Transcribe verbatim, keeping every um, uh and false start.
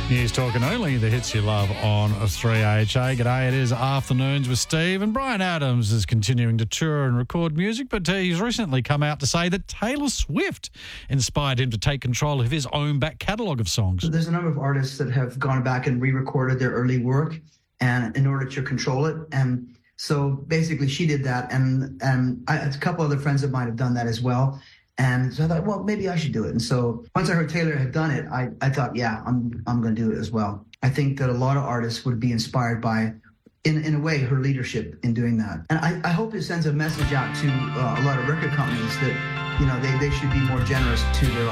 News Talking Only, the hits you love on three A H A. G'day, it is Afternoons with Steve, and Brian Adams is continuing to tour and record music, but uh, he's recently come out to say that Taylor Swift inspired him to take control of his own back catalogue of songs. There's a number of artists that have gone back and re-recorded their early work and in order to control it, and so basically she did that, and, and I, a couple other friends of mine have done that as well. And so I thought, well, maybe I should do it. And so once I heard Taylor had done it, I, I thought, yeah, I'm I'm going to do it as well. I think that a lot of artists would be inspired by, in in a way, her leadership in doing that. And I, I hope it sends a message out to uh, a lot of record companies that, you know, they, they should be more generous to their